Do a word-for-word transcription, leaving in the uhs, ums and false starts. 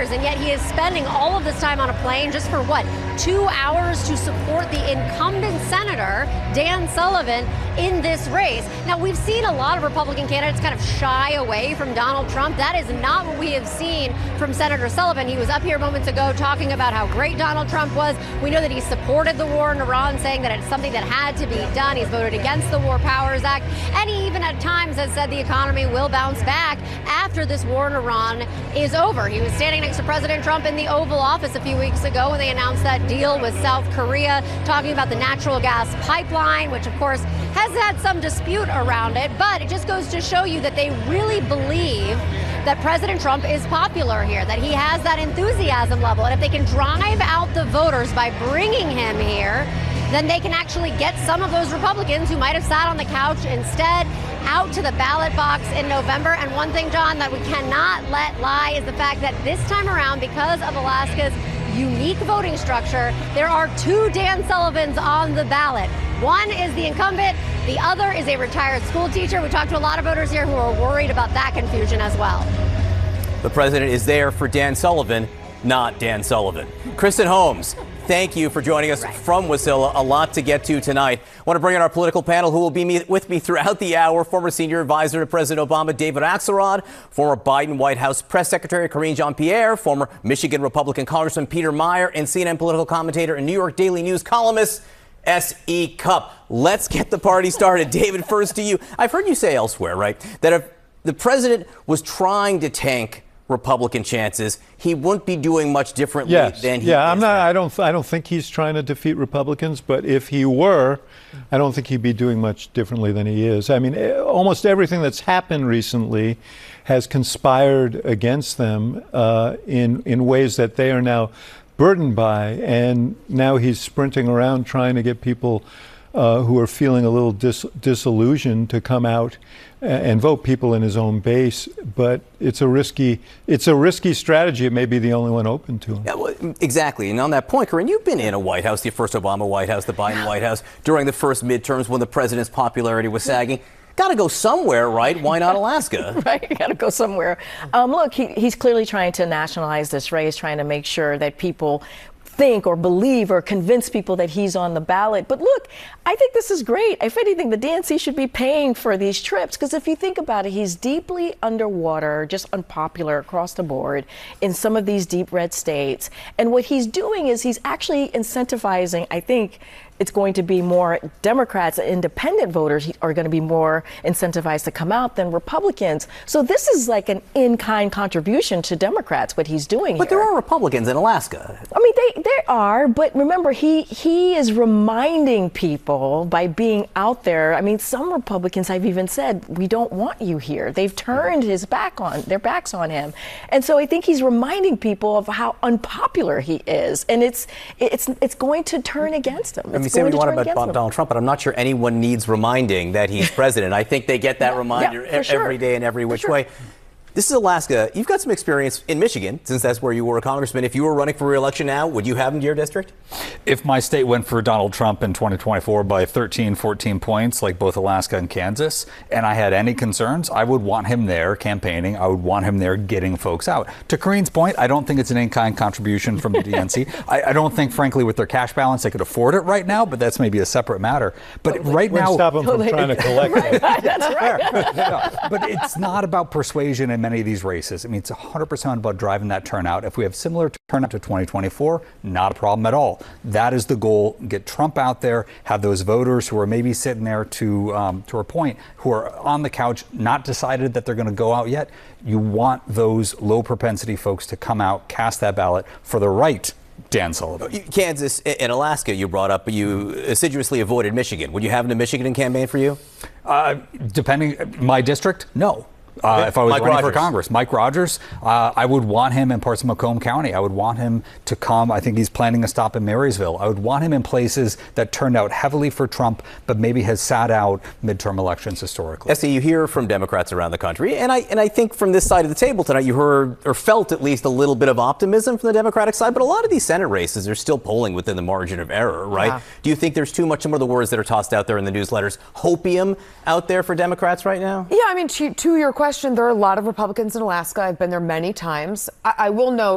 voters, and yet he is spending all of this time on a plane just for what, two hours to support the incumbent senator, Dan Sullivan, in this race. Now, we've seen a lot of Republican candidates kind of shy away from Donald Trump. That is not what we have seen from Senator Sullivan. He was up here moments ago talking about how great Donald Trump was. We know that he supported the war in Iran, saying that it's something that had to be done. He's voted against the War Powers Act, and he even at times has said the economy will bounce back after this war in Iran is over. He was standing next to President Trump in the Oval Office a few weeks ago when they announced that deal with South Korea, talking about the natural gas pipeline, which of course has had some dispute around it, but it just goes to show you that they really believe that President Trump is popular here, that he has that enthusiasm level, and if they can drive out the voters by bringing him here, then they can actually get some of those Republicans who might have sat on the couch instead out to the ballot box in November. And one thing, John, that we cannot let lie is the fact that this time around, because of Alaska's unique voting structure, there are two Dan Sullivans on the ballot. One is the incumbent, the other is a retired school teacher. We talked to a lot of voters here who are worried about that confusion as well. The president is there for Dan Sullivan, not Dan Sullivan. Kristen Holmes, thank you for joining us right. from Wasilla. A lot to get to tonight. I want to bring in our political panel who will be me, with me throughout the hour. Former senior advisor to President Obama, David Axelrod, former Biden White House press secretary Karine Jean-Pierre, former Michigan Republican Congressman Peter Meijer, and C N N political commentator and New York Daily News columnist S E. Cupp. Let's get the party started. David, first to you. I've heard you say elsewhere, right, that if the president was trying to tank Republican chances, he wouldn't be doing much differently yes. than he yeah, is I'm not. now. I don't. I don't think he's trying to defeat Republicans. But if he were, I don't think he'd be doing much differently than he is. I mean, almost everything that's happened recently has conspired against them uh, in in ways that they are now burdened by, and now he's sprinting around trying to get people uh, who are feeling a little dis- disillusioned to come out and vote, people in his own base. But it's a risky it's a risky strategy. It may be the only one open to him. Yeah, well, exactly. And on that point, Karine, you've been in a White House, the first Obama White House, the Biden White House, during the first midterms when the president's popularity was sagging. Got to go somewhere, right? Why not Alaska? Right, you got to go somewhere. Um, look, he, he's clearly trying to nationalize this race, trying to make sure that people think or believe or convince people that he's on the ballot. But look, I think this is great. If anything, the D N C should be paying for these trips, because if you think about it, he's deeply underwater, just unpopular across the board in some of these deep red states. And what he's doing is he's actually incentivizing, I think, it's going to be more Democrats, independent voters are going to be more incentivized to come out than Republicans. So this is like an in-kind contribution to Democrats, what he's doing But here. there are Republicans in Alaska. I mean, they there are, but remember, he he is reminding people by being out there. I mean, some Republicans have even said, we don't want you here. They've turned his back on, their backs on him. And so I think he's reminding people of how unpopular he is. And it's it's it's going to turn against him. It's I mean, say what you want about Donald Trump, but I'm not sure anyone needs reminding that he's president. I think they get that yeah, reminder yeah, every sure. day in every which sure. way. This is Alaska. You've got some experience in Michigan, since that's where you were a congressman. If you were running for re-election now, would you have him to your district? If my state went for Donald Trump in twenty twenty-four by thirteen, fourteen points, like both Alaska and Kansas, and I had any concerns, I would want him there campaigning. I would want him there getting folks out. To Karine's point, I don't think it's an in-kind contribution from the D N C. I, I don't think, frankly, with their cash balance, they could afford it right now, but that's maybe a separate matter. But totally. right Wouldn't now... stop them from trying to collect it. That's right. Yeah, but it's not about persuasion in many of these races. I mean, it's one hundred percent about driving that turnout. If we have similar turnout to twenty twenty-four, not a problem at all. That is the goal. Get Trump out there, have those voters who are maybe sitting there to, um, to a point, who are on the couch, not decided that they're going to go out yet. You want those low propensity folks to come out, cast that ballot for the right Dan Sullivan. Kansas and Alaska you brought up, but you assiduously avoided Michigan. Would you have him to Michigan campaign for you? Uh, depending, my district, no. Uh, if I was Mike running Rogers. for Congress, Mike Rogers, uh, I would want him in parts of Macomb County. I would want him to come. I think he's planning a stop in Marysville. I would want him in places that turned out heavily for Trump, but maybe has sat out midterm elections historically. Esty, you hear from Democrats around the country, and I and I think from this side of the table tonight, you heard or felt at least a little bit of optimism from the Democratic side. But a lot of these Senate races are still polling within the margin of error, right? Yeah. Do you think there's too much? Some of the words that are tossed out there in the newsletters, hopium out there for Democrats right now? Yeah, I mean, to, to your question, there are a lot of Republicans in Alaska. I've been there many times. I, I will note